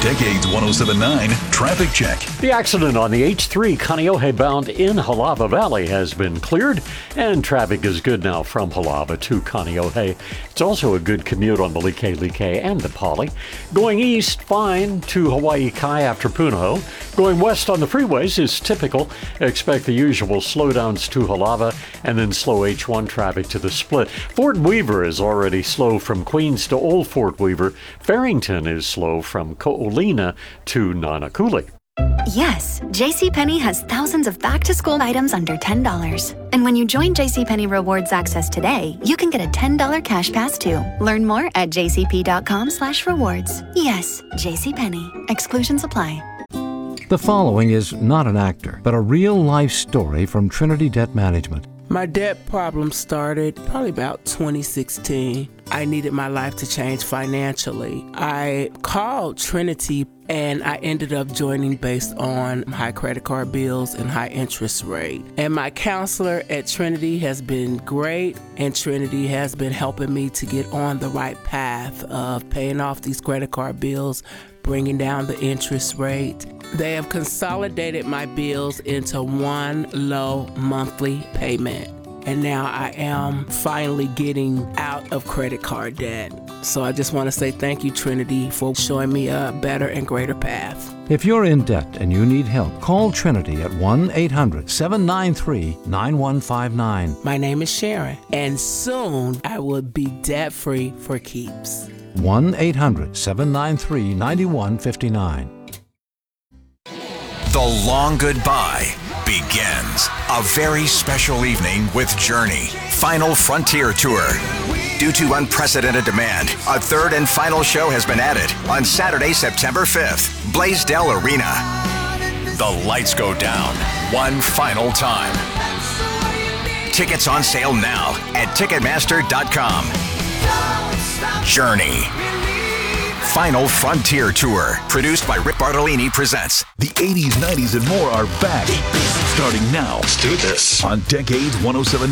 Decades 107.9 Traffic Check. The accident on the H3 Kaneohe bound in Halava Valley has been cleared, and traffic is good now from Halava to Kaneohe. It's also a good commute on the Like and the Pali. Going east, fine to Hawaii Kai after Punahou. Going west on the freeways is typical. Expect the usual slowdowns to Halava and then slow H1 traffic to the split. Fort Weaver is already slow from Queens to Old Fort Weaver. Farrington is slow from Ko'olina to Nanakuli. Yes, JCPenney has thousands of back-to-school items under $10. And when you join JCPenney Rewards Access today, you can get a $10 cash pass too. Learn more at jcp.com/rewards. Yes, JCPenney. Exclusions apply. The following is not an actor, but a real-life story from Trinity Debt Management. My debt problem started probably about 2016. I needed my life to change financially. I called Trinity and I ended up joining based on high credit card bills and high interest rate. And my counselor at Trinity has been great, and Trinity has been helping me to get on the right path of paying off these credit card bills, bringing down the interest rate. They have consolidated my bills into one low monthly payment. And now I am finally getting out of credit card debt. So I just want to say thank you, Trinity, for showing me a better and greater path. If you're in debt and you need help, call Trinity at 1-800-793-9159. My name is Sharon, and soon I will be debt-free for keeps. 1-800-793-9159. The long goodbye begins. A very special evening with Journey. Final Frontier Tour. Due to unprecedented demand, a third and final show has been added on Saturday, September 5th, Blaisdell Arena. The lights go down one final time. Tickets on sale now at Ticketmaster.com. Journey. Final Frontier Tour, produced by Rick Bartolini, presents. The 80s, 90s, and more are back. Starting now. Let's do this. On Decades 107.